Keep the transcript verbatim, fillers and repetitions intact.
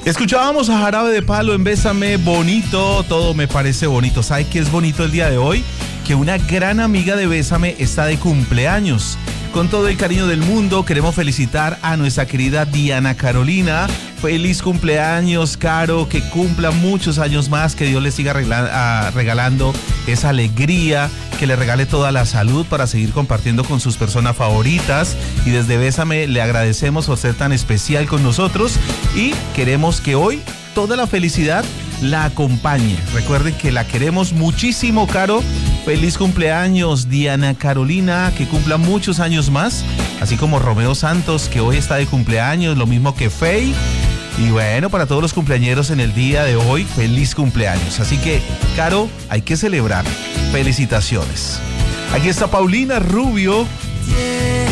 Escuchábamos a Jarabe de Palo en Bésame, bonito, todo me parece bonito. ¿Sabe qué es bonito el día de hoy? Que una gran amiga de Bésame está de cumpleaños. Con todo el cariño del mundo, queremos felicitar a nuestra querida Diana Carolina. Feliz cumpleaños, Caro, que cumpla muchos años más, que Dios le siga regla- regalando esa alegría, que le regale toda la salud para seguir compartiendo con sus personas favoritas. Y desde Bésame le agradecemos por ser tan especial con nosotros y queremos que hoy toda la felicidad la acompañe. Recuerden que la queremos muchísimo, Caro. Feliz cumpleaños, Diana Carolina, que cumpla muchos años más, así como Romeo Santos, que hoy está de cumpleaños, lo mismo que Fey. Y bueno, para todos los cumpleañeros en el día de hoy, feliz cumpleaños. Así que, Caro, hay que celebrar. Felicitaciones. Aquí está Paulina Rubio.